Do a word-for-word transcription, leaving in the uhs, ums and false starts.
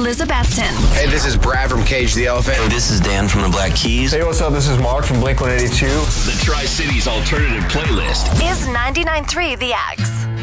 Elizabethton. Hey, this is Brad from Cage the Elephant. Hey, this is Dan from the Black Keys. Hey, what's up? This is Mark from Blink one eighty-two. The Tri-Cities Alternative Playlist Is ninety-nine point three The X.